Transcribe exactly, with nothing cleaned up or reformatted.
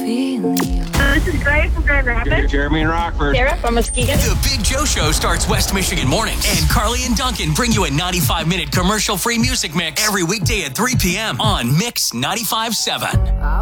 This is Grace from Grand Rapids. Jeremy and Rockford. Sarah from Muskegon. The Big Joe Show starts West Michigan mornings. And Carly and Duncan bring you a ninety-five minute commercial-free music mix every weekday at three p.m. on Mix ninety-five point seven.